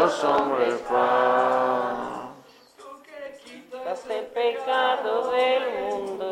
los hombres paz. Quitas el pecado del mundo